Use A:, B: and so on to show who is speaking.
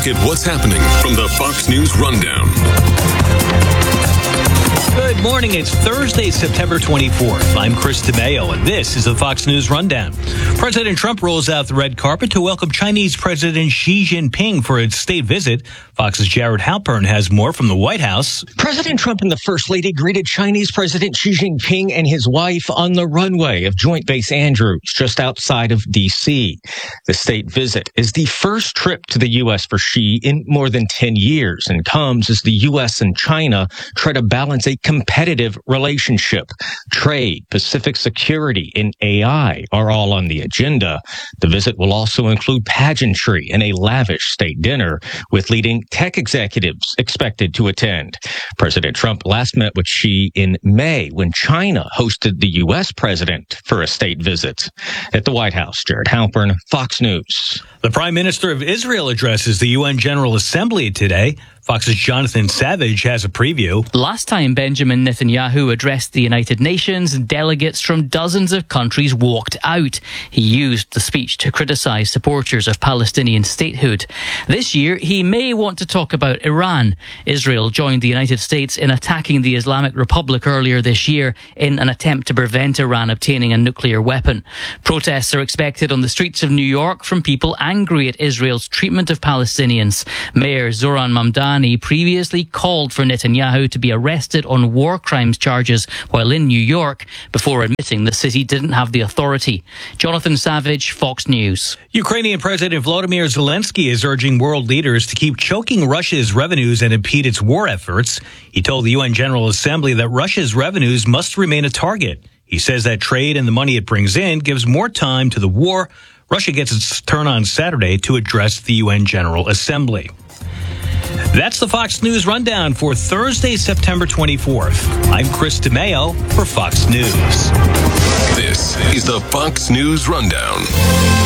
A: look at what's happening from the Fox News Rundown.
B: Good morning. It's Thursday, September 24th. I'm Chris DeMaio, and this is the Fox News Rundown. President Trump rolls out the red carpet to welcome Chinese President Xi Jinping for its state visit. Fox's Jared Halpern has more from the White House.
C: President Trump and the First Lady greeted Chinese President Xi Jinping and his wife on the runway of Joint Base Andrews, just outside of D.C. The state visit is the first trip to the U.S. for Xi in more than 10 years and comes as the U.S. and China try to balance a competitive relationship. Trade, Pacific security, and AI are all on the agenda. The visit will also include pageantry and a lavish state dinner with leading tech executives expected to attend. President Trump last met with Xi in May when China hosted the U.S. president for a state visit. At the White House, Jared Halpern, Fox News.
B: The Prime Minister of Israel addresses the UN General Assembly today. Fox's Jonathan Savage has a preview.
D: Last time Benjamin Netanyahu addressed the United Nations, delegates from dozens of countries walked out. He used the speech to criticize supporters of Palestinian statehood. This year, he may want to talk about Iran. Israel joined the United States in attacking the Islamic Republic earlier this year in an attempt to prevent Iran obtaining a nuclear weapon. Protests are expected on the streets of New York from people angry at Israel's treatment of Palestinians. Mayor Zoran Mamdani previously called for Netanyahu to be arrested on war crimes charges while in New York before admitting the city didn't have the authority. Jonathan Savage, Fox News.
B: Ukrainian President Volodymyr Zelensky is urging world leaders to keep choking Russia's revenues and impede its war efforts. He told the UN General Assembly that Russia's revenues must remain a target. He says that trade and the money it brings in gives more time to the war. Russia gets its turn on Saturday to address the UN General Assembly. That's the Fox News Rundown for Thursday, September 24th. I'm Chris DeMaio for Fox News.
A: This is the Fox News Rundown.